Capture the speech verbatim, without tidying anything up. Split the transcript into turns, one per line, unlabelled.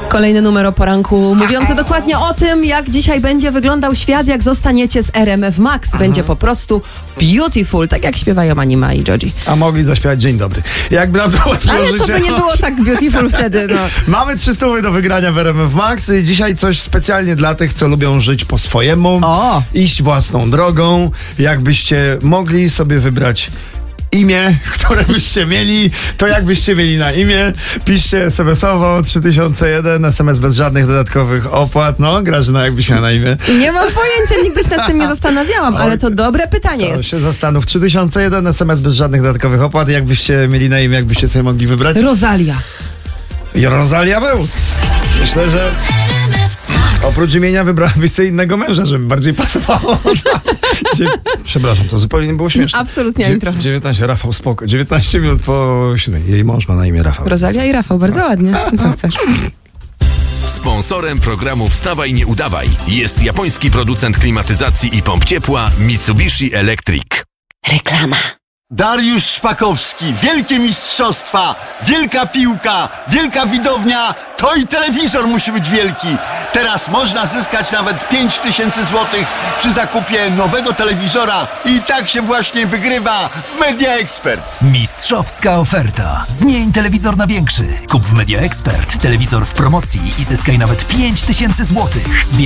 Kolejny numer o poranku, mówiący dokładnie o tym, jak dzisiaj będzie wyglądał świat, jak zostaniecie z R M F Max. Będzie po prostu beautiful, tak jak śpiewają Anima i Joji.
A mogli zaśpiewać dzień dobry. Jakby nam to ułatwiło
Ale
życie.
to by nie było tak beautiful wtedy, no.
Mamy trzy stówy do wygrania w R M F Max i dzisiaj coś specjalnie dla tych, co lubią żyć po swojemu,
O!
iść własną drogą. Jakbyście mogli sobie wybrać imię, które byście mieli, to jakbyście mieli na imię, piszcie es em esowo trzy tysiące jeden, es em es bez żadnych dodatkowych opłat. No, Grażyna, jakbyś miała na imię?
Nie mam pojęcia, nigdy się nad tym nie zastanawiałam, ale to dobre pytanie
To
jest.
się zastanów. trzy tysiące jeden, es em es bez żadnych dodatkowych opłat. Jakbyście mieli na imię, jakbyście sobie mogli wybrać?
Rosalia.
Rosalia Bełc. Myślę, że oprócz imienia wybrałabyś sobie innego męża, żeby bardziej pasowało. Dzie- Przepraszam, to zupełnie nie było śmieszne.
Absolutnie,
Dzie-
ani trochę.
dziewiętnaście, Rafał, spoko. dziewiętnaście minut po siódmej. Jej mąż ma na imię Rafał.
Rosalia i Rafał, bardzo ładnie. Co chcesz?
Sponsorem programu Wstawaj, nie udawaj jest japoński producent klimatyzacji i pomp ciepła Mitsubishi Electric.
Reklama.
Dariusz Szpakowski, wielkie mistrzostwa, wielka piłka, wielka widownia, to i telewizor musi być wielki. Teraz można zyskać nawet pięć tysięcy złotych przy zakupie nowego telewizora i tak się właśnie wygrywa w Media Expert.
Mistrzowska oferta. Zmień telewizor na większy. Kup w Media Expert telewizor w promocji i zyskaj nawet pięć tysięcy złotych.